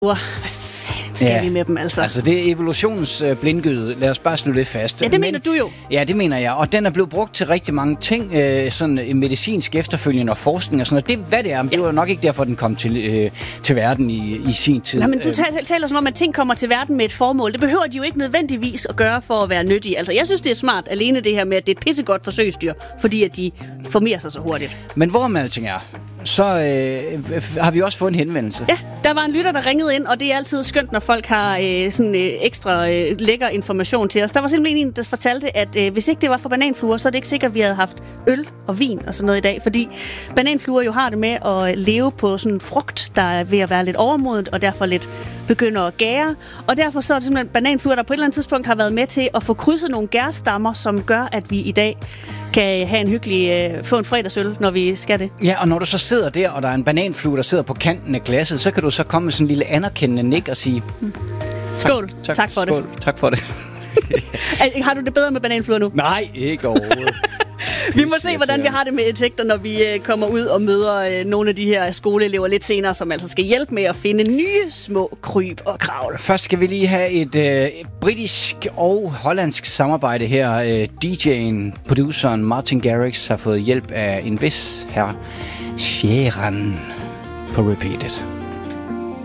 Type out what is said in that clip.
Hvad fanden skal vi med dem, altså? Altså, det er evolutionens blindgyde. Lad os bare slå det fast. Ja, det mener du jo. Ja, det mener jeg. Og den er blevet brugt til rigtig mange ting, sådan medicinsk efterfølgende og forskning og sådan noget. Det er, hvad det er, men det var nok ikke derfor, den kom til verden i sin tid. Nej, men du taler som om, at ting kommer til verden med et formål. Det behøver de jo ikke nødvendigvis at gøre for at være nyttige. Altså, jeg synes, det er smart alene det her med, at det er et pissegodt forsøgsdyr, fordi at de formerer sig så hurtigt. Men hvorom alting er, så har vi også fået en henvendelse. Ja, der var en lytter, der ringede ind, og det er altid skønt, når folk har ekstra lækker information til os. Der var simpelthen en, der fortalte, at hvis ikke det var for bananfluer, så er det ikke sikkert, at vi havde haft øl og vin og sådan noget i dag, fordi bananfluer jo har det med at leve på sådan en frugt, der er ved at være lidt overmodent, og derfor lidt begynder at gære. Og derfor så er det simpelthen bananfluer, der på et eller andet tidspunkt har været med til at få krydset nogle gærstammer, som gør, at vi i dag kan have en hyggelig, få en fredagsøl, når vi skal det. Ja, og når du så sidder der, og der er en bananflue, der sidder på kanten af glasset, så kan du så komme med sådan en lille anerkendende nik og sige... Skål. Tak for skål. det. Tak for det. Har du det bedre med bananfluer nu? Nej, ikke overhovedet. Vi må se, hvordan vi har det med insekter, når vi kommer ud og møder nogle af de her skoleelever lidt senere, som altså skal hjælpe med at finde nye små kryb og kravl. Først skal vi lige have et britisk og hollandsk samarbejde her. DJ'en, produceren Martin Garrix har fået hjælp af en vis herr Sheeran på Repeated.